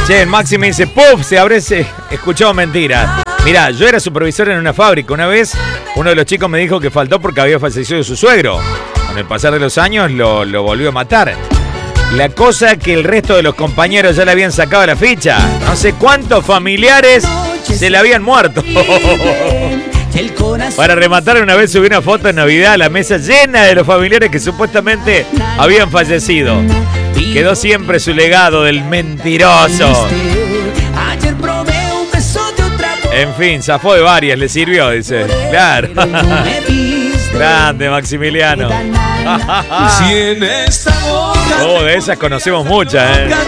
Che, el Maxi me dice, ¡puf! Se habré escuchado mentiras. Mirá, yo era supervisor en una fábrica. Una vez, uno de los chicos me dijo que faltó porque había fallecido su suegro. Con el pasar de los años, lo volvió a matar. La cosa que el resto de los compañeros ya le habían sacado la ficha. No sé cuántos familiares se le habían muerto. Para rematar, una vez subí una foto en Navidad a la mesa llena de los familiares que supuestamente habían fallecido. Quedó siempre su legado del mentiroso. En fin, zafó de varias, le sirvió, dice. Claro. Grande, Maximiliano. Oh, de esas conocemos muchas,